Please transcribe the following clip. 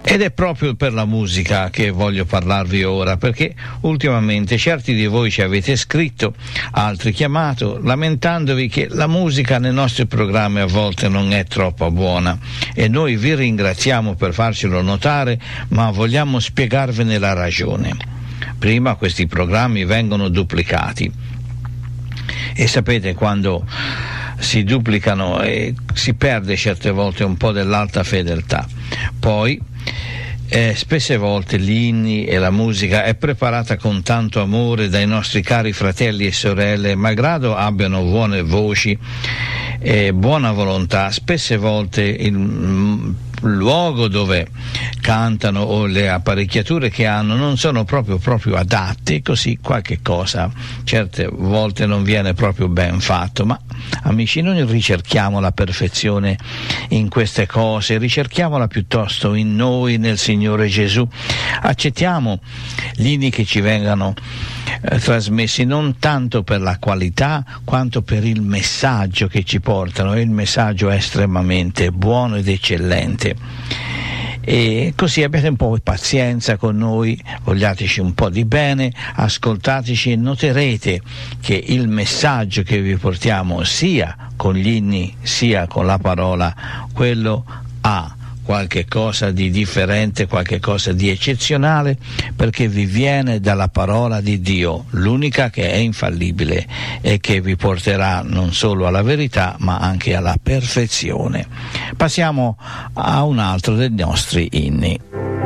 Ed è proprio per la musica che voglio parlarvi ora, perché ultimamente certi di voi ci avete scritto, altri chiamato, lamentandovi che la musica nei nostri programmi a volte non è troppo buona, e noi vi ringraziamo per farcelo notare, ma vogliamo spiegarvene la ragione. Prima questi programmi vengono duplicati, e sapete, quando si duplicano si perde certe volte un po' dell'alta fedeltà. Poi spesse volte gli inni e la musica è preparata con tanto amore dai nostri cari fratelli e sorelle, malgrado abbiano buone voci e buona volontà. Spesse volte il luogo dove cantano o le apparecchiature che hanno non sono proprio adatte, così qualche cosa certe volte non viene proprio ben fatto. Ma amici, noi ricerchiamo la perfezione in queste cose, ricerchiamola piuttosto in noi, nel Signore Gesù. Accettiamo gli inni che ci vengano trasmessi non tanto per la qualità quanto per il messaggio che ci portano, e il messaggio è estremamente buono ed eccellente. E così abbiate un po' di pazienza con noi, vogliateci un po' di bene, ascoltateci e noterete che il messaggio che vi portiamo sia con gli inni sia con la parola, quello ha qualche cosa di differente, qualche cosa di eccezionale, perché vi viene dalla parola di Dio, l'unica che è infallibile e che vi porterà non solo alla verità ma anche alla perfezione. Passiamo a un altro dei nostri inni.